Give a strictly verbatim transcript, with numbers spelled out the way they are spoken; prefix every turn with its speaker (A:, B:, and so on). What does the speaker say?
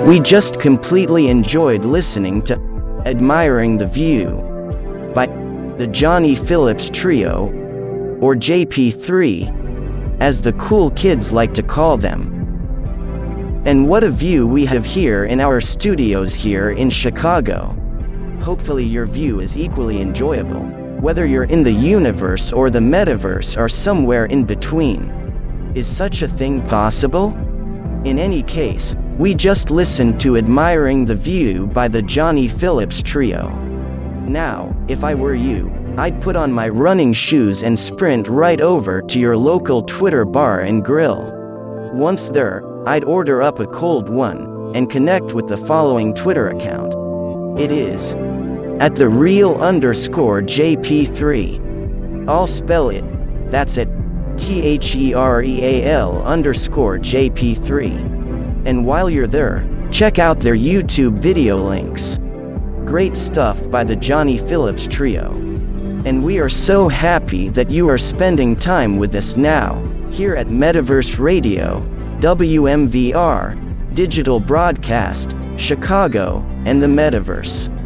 A: We just completely enjoyed listening to Admiring the View by the Johnny Phillips Trio, or J P three, as the cool kids like to call them. And what a view we have here in our studios here in Chicago. Hopefully your view is equally enjoyable, whether you're in the universe or the metaverse or somewhere in between. Is such a thing possible? In any case, we just listened to Admiring the View by the Johnny Phillips Trio. Now, if I were you, I'd put on my running shoes and sprint right over to your local Twitter bar and grill. Once there, I'd order up a cold one, and connect with the following Twitter account. It is at the real underscore J P three. I'll spell it. That's at T H E R E A L underscore J P three. And while you're there, check out their YouTube video links. Great stuff by the Johnny Phillips Trio. And we are so happy that you are spending time with us now, here at Metaverse Radio, W M V R, Digital Broadcast, Chicago, and the Metaverse.